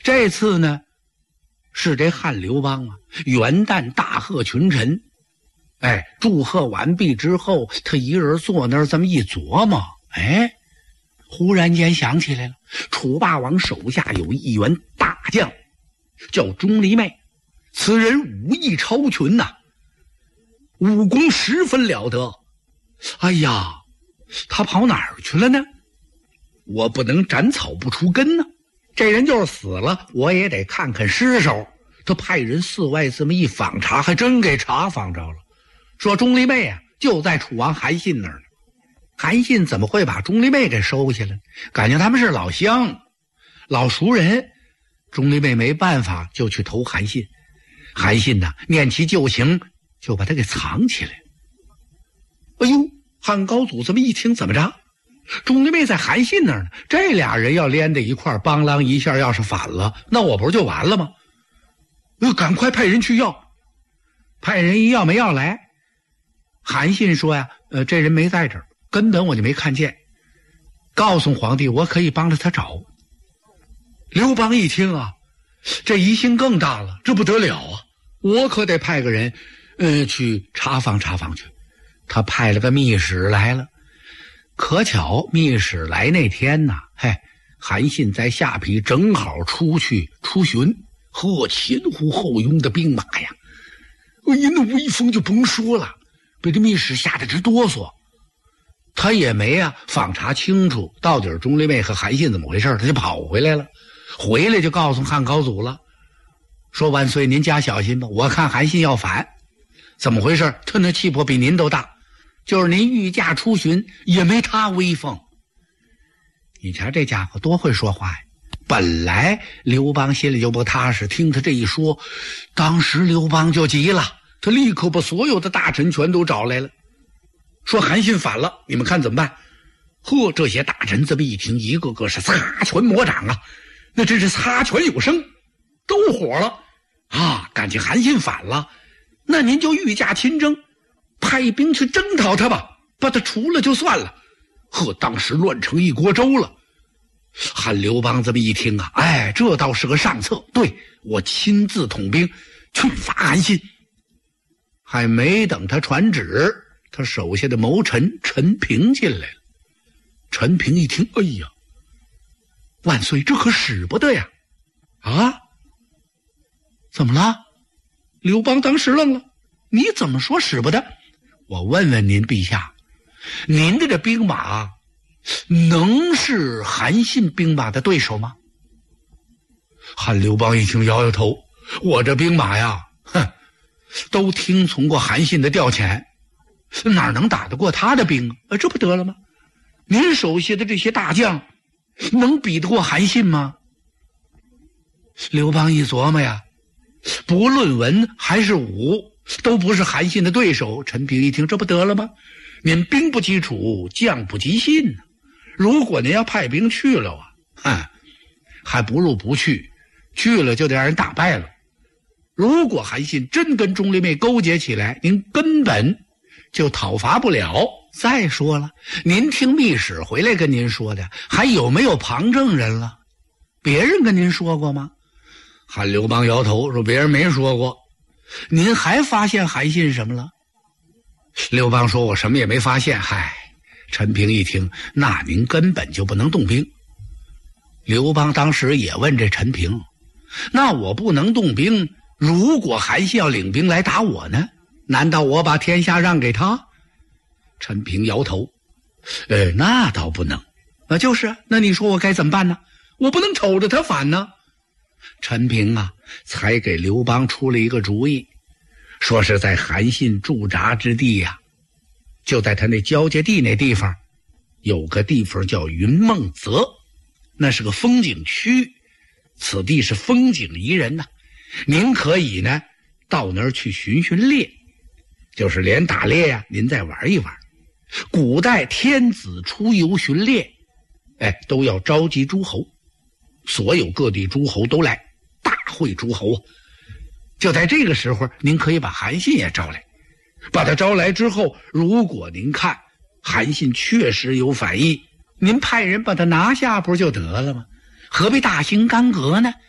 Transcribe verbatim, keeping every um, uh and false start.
这次呢，是这汉刘邦啊，元旦大贺群臣，哎，祝贺完毕之后，他一人坐那儿这么一琢磨，哎，忽然间想起来了，楚霸王手下有一员大将，叫钟离昧，此人武艺超群呐、啊，武功十分了得。哎呀，他跑哪儿去了呢？我不能斩草不除根呢、啊。这人就是死了，我也得看看尸首。他派人四外这么一访查，还真给查访着了。说钟离昧啊，就在楚王韩信那儿呢。韩信怎么会把钟离昧给收下了？感觉他们是老乡、老熟人。钟离昧没办法，就去投韩信。韩信呢，念其旧情，就把他给藏起来。哎呦，汉高祖这么一听，怎么着？钟离昧在韩信那儿呢，这俩人要连在一块儿，邦啷一下要是反了，那我不是就完了吗？呃，赶快派人去要。派人一要没要来，韩信说呀，呃，这人没在这儿，根本我就没看见。告诉皇帝，我可以帮着他找。刘邦一听啊，这疑心更大了，这不得了啊！我可得派个人，呃，去查访查访去。他派了个密使来了。可巧密使来那天呢，嘿，韩信在下邳正好出去出巡，呵，前呼后拥的兵马呀，哎呀，那威风就甭说了，被这密使吓得直哆嗦。他也没啊访查清楚到底钟离昧和韩信怎么回事，他就跑回来了。回来就告诉汉高祖了，说万岁您加小心吧，我看韩信要反。怎么回事？他那气魄比您都大，就是您御驾出巡也没他威风。你瞧这家伙多会说话呀！本来刘邦心里就不踏实，听他这一说，当时刘邦就急了，他立刻把所有的大臣全都找来了，说韩信反了，你们看怎么办？呵，这些大臣这么一听，一个个是擦拳魔掌啊，那真是擦拳有声，都火了啊！感情韩信反了，那您就御驾亲征，派兵去征讨他吧，把他除了就算了。呵，当时乱成一锅粥了。汉刘邦这么一听啊，哎，这倒是个上策，对，我亲自统兵去伐韩信。还没等他传旨，他手下的谋臣陈平进来了。陈平一听，哎呀，万岁，这可使不得呀！啊，怎么了？刘邦当时愣了，你怎么说使不得？我问问您陛下，您的这兵马能是韩信兵马的对手吗？汉刘邦一听摇摇头，我这兵马呀，哼，都听从过韩信的调遣，哪能打得过他的兵啊？这不得了吗？您手下的这些大将能比得过韩信吗？刘邦一琢磨呀，不论文还是武都不是韩信的对手。陈平一听，这不得了吗？您兵不击楚，将不击信呢、啊。如果您要派兵去了啊，哈，还不如不去，去了就得让人打败了。如果韩信真跟钟离昧勾结起来，您根本就讨伐不了。再说了，您听密使回来跟您说的，还有没有旁证人了？别人跟您说过吗？汉刘邦摇头说，别人没说过。您还发现韩信什么了？刘邦说，我什么也没发现。嗨，陈平一听，那您根本就不能动兵。刘邦当时也问这陈平，那我不能动兵，如果韩信要领兵来打我呢？难道我把天下让给他？陈平摇头，呃，那倒不能。啊，就是，那你说我该怎么办呢？我不能瞅着他反呢。陈平啊，才给刘邦出了一个主意，说是在韩信驻扎之地呀、啊，就在他那交界地那地方，有个地方叫云梦泽，那是个风景区，此地是风景宜人呐、啊。您可以呢到那儿去寻寻猎，就是连打猎呀、啊，您再玩一玩。古代天子出游巡猎，哎，都要召集诸侯，所有各地诸侯都来，大会诸侯啊。就在这个时候，您可以把韩信也招来，把他招来之后，如果您看韩信确实有反意，您派人把他拿下不就得了吗？何必大兴干戈呢？